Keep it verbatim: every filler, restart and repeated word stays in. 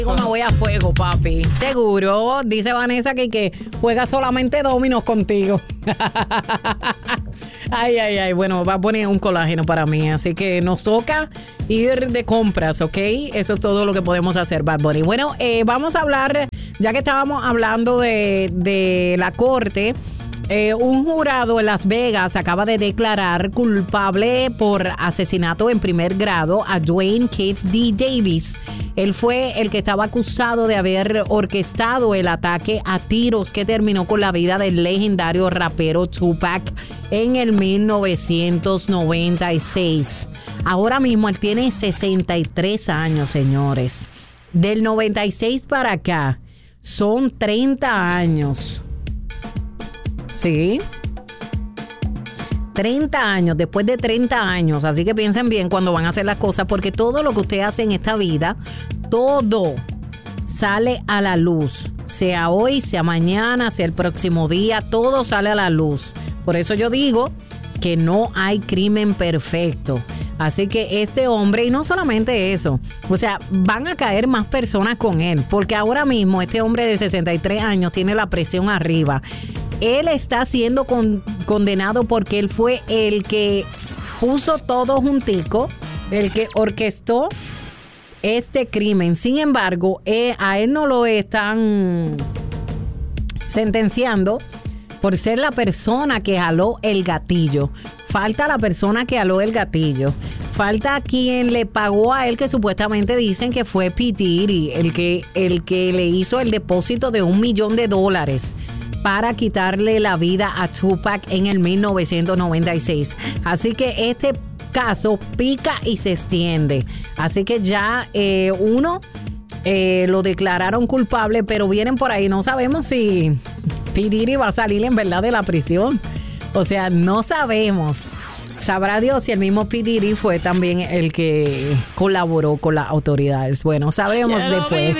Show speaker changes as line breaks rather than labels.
Me voy a fuego, papi. Seguro. Dice Vanessa que, que juega solamente dominos contigo. Ay, ay, ay. Bueno, va a poner un colágeno para mí. Así que nos toca ir de compras, ¿ok? Eso es todo lo que podemos hacer, Bad Bunny. Bueno, eh, vamos a hablar, ya que estábamos hablando de, de la corte. Eh, un jurado en Las Vegas acaba de declarar culpable por asesinato en primer grado a Duane Keith D. Davis. Él fue el que estaba acusado de haber orquestado el ataque a tiros que terminó con la vida del legendario rapero Tupac en el mil novecientos noventa y seis. Ahora mismo él tiene sesenta y tres años, señores. Del noventa y seis para acá son treinta años. Sí. treinta años, después de treinta años. Así que piensen bien cuando van a hacer las cosas, porque todo lo que usted hace en esta vida, todo sale a la luz. Sea hoy, sea mañana, sea el próximo día, todo sale a la luz. Por eso yo digo que no hay crimen perfecto. Así que este hombre, y no solamente eso, o sea, van a caer más personas con él, porque ahora mismo este hombre de sesenta y tres años tiene la presión arriba. Él está siendo con, condenado porque él fue el que puso todo juntico, el que orquestó este crimen. Sin embargo, eh, a él no lo están sentenciando por ser la persona que jaló el gatillo. Falta la persona que jaló el gatillo. Falta quien le pagó a él, que supuestamente dicen que fue P. Diddy, el que, el que le hizo el depósito de un millón de dólares para quitarle la vida a Tupac en el mil novecientos noventa y seis. Así que este caso pica y se extiende. Así que ya eh, uno eh, lo declararon culpable, pero vienen por ahí. No sabemos si P. Diddy va a salir en verdad de la prisión. O sea, no sabemos. Sabrá Dios si el mismo P. Diddy fue también el que colaboró con las autoridades. Bueno, sabremos después.